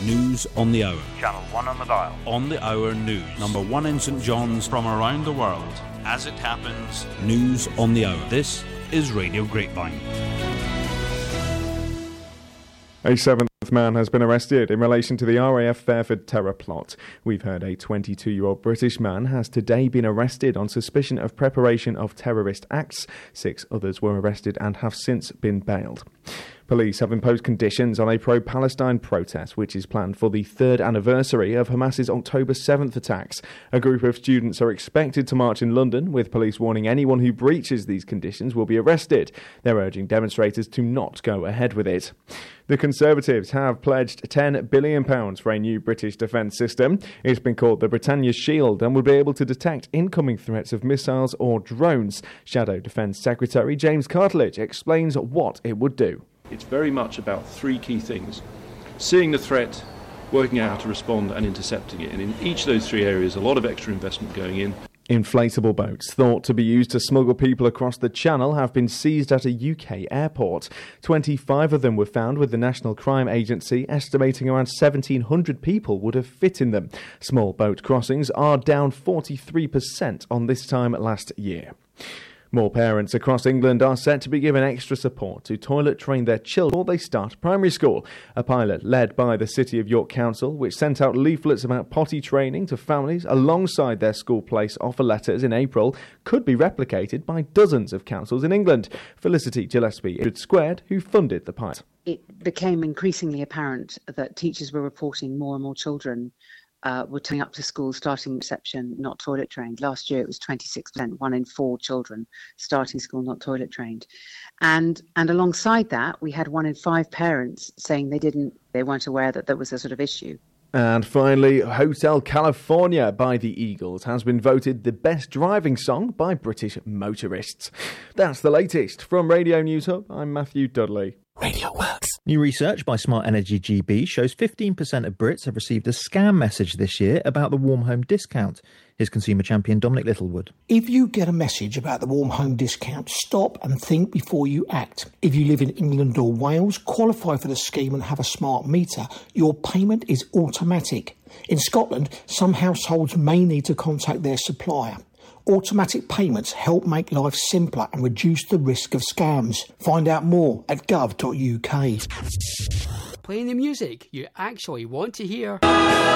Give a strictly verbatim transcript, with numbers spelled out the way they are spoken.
News on the hour. Channel one on the dial. On the hour news. Number one in St John's from around the world. As it happens, news on the hour. This is Radio Grapevine. A seventh man has been arrested in relation to the R A F Fairford terror plot. We've heard a twenty-two-year-old British man has today been arrested on suspicion of preparation of terrorist acts. Six others were arrested and have since been bailed. Police have imposed conditions on a pro-Palestine protest which is planned for the third anniversary of Hamas's October seventh attacks. A group of students are expected to march in London, with police warning anyone who breaches these conditions will be arrested. They're urging demonstrators to not go ahead with it. The Conservatives have pledged ten billion pounds for a new British defence system. It's been called the Britannia Shield and will be able to detect incoming threats of missiles or drones. Shadow Defence Secretary James Cartledge explains what it would do. It's very much about three key things: seeing the threat, working out how to respond and intercepting it. And in each of those three areas, a lot of extra investment going in. Inflatable boats thought to be used to smuggle people across the Channel have been seized at a U K airport. twenty-five of them were found, with the National Crime Agency estimating around seventeen hundred people would have fit in them. Small boat crossings are down forty-three percent on this time last year. More parents across England are set to be given extra support to toilet train their children before they start primary school. A pilot led by the City of York Council, which sent out leaflets about potty training to families alongside their school place offer letters in April, could be replicated by dozens of councils in England. Felicity Gillespie, Indrid Squared, who funded the pilot. It became increasingly apparent that teachers were reporting more and more children Uh, were turning up to school starting reception not toilet trained. Last year it was twenty-six percent, one in four children starting school not toilet trained. And and alongside that, we had one in five parents saying they didn't, they weren't aware that there was a sort of issue. And finally, Hotel California by the Eagles has been voted the best driving song by British motorists. That's the latest. From Radio News Hub, I'm Matthew Dudley. Radio Works. New research by Smart Energy G B shows fifteen percent of Brits have received a scam message this year about the Warm Home Discount. Here's consumer champion Dominic Littlewood. If you get a message about the Warm Home Discount, stop and think before you act. If you live in England or Wales, qualify for the scheme and have a smart meter, your payment is automatic. In Scotland, some households may need to contact their supplier. Automatic payments help make life simpler and reduce the risk of scams. Find out more at gov dot U K. Playing the music you actually want to hear.